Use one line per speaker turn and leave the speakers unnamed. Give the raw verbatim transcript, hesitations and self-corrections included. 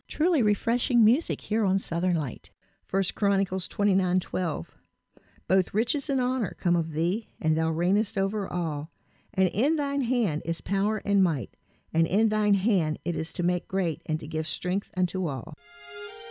Truly refreshing music here on Southern Light. First Chronicles twenty-nine twelve. Both riches and honor come of thee, and thou reignest over all. And in thine hand is power and might, and in thine hand it is to make great and to give strength unto all.